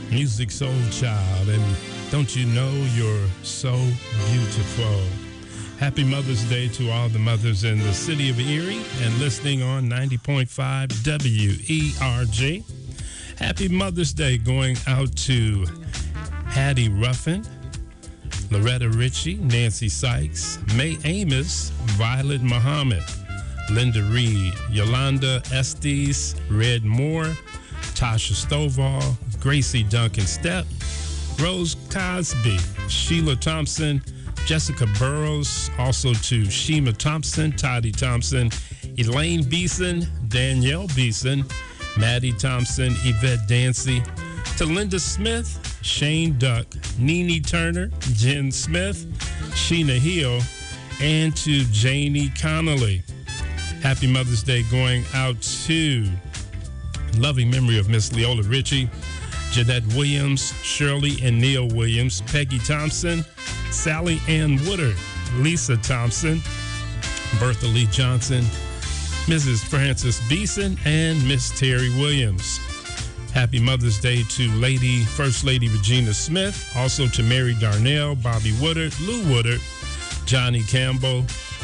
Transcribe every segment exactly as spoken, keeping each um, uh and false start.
Music Soul Child, and don't you know you're so beautiful? Happy Mother's Day to all the mothers in the city of Erie and listening on ninety point five W E R G. Happy Mother's Day going out to Hattie Ruffin, Loretta Ritchie, Nancy Sykes, May Amos, Violet Muhammad, Linda Reed, Yolanda Estes, Red Moore, Tasha Stovall, Gracie Duncan Stepp, Rose Cosby, Sheila Thompson, Jessica Burrows, also to Shima Thompson, Toddy Thompson, Elaine Beeson, Danielle Beeson, Maddie Thompson, Yvette Dancy, to Linda Smith, Shane Duck, Nene Turner, Jen Smith, Sheena Hill, and to Janie Connolly. Happy Mother's Day going out to loving memory of Miss Leola Ritchie, Jeanette Williams, Shirley and Neil Williams, Peggy Thompson, Sally Ann Woodard, Lisa Thompson, Bertha Lee Johnson, Missus Frances Beeson, and Miss Terry Williams. Happy Mother's Day to Lady First Lady Regina Smith, also to Mary Darnell, Bobby Woodard, Lou Woodard, Johnny Campbell,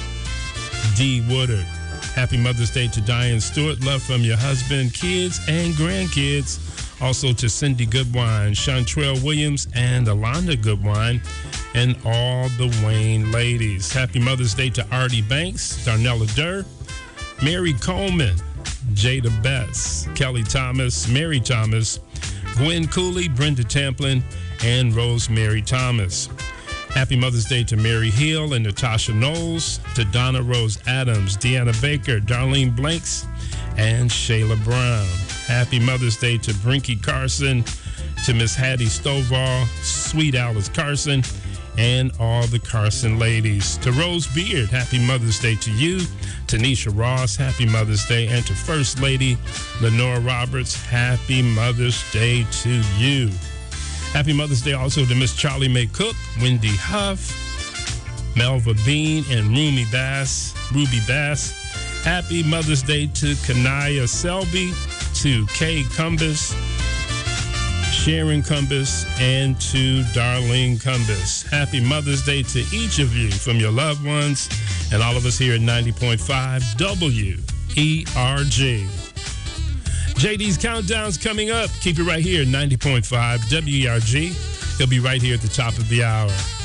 Dee Woodard. Happy Mother's Day to Diane Stewart. Love from your husband, kids, and grandkids. Also to Cindy Goodwine, Chantrell Williams, and Alonda Goodwine, and all the Wayne ladies. Happy Mother's Day to Artie Banks, Darnella Durr, Mary Coleman, Jada Betts, Kelly Thomas, Mary Thomas, Gwen Cooley, Brenda Tamplin, and Rosemary Thomas. Happy Mother's Day to Mary Hill and Natasha Knowles, to Donna Rose Adams, Deanna Baker, Darlene Blanks, and Shayla Brown. Happy Mother's Day to Brinky Carson, to Miss Hattie Stovall, Sweet Alice Carson, and all the Carson ladies. To Rose Beard, happy Mother's Day to you. Tanisha Ross, happy Mother's Day. And to First Lady Lenora Roberts, happy Mother's Day to you. Happy Mother's Day also to Miss Charlie Mae Cook, Wendy Huff, Melva Bean, and Ruby Bass. Ruby Bass. Happy Mother's Day to Kanaya Selby, to Kay Cumbus, Sharon Cumbus, and to Darlene Cumbus. Happy Mother's Day to each of you from your loved ones and all of us here at ninety point five W E R G. J D's Countdown's coming up. Keep it right here, ninety point five W E R G. He'll be right here at the top of the hour.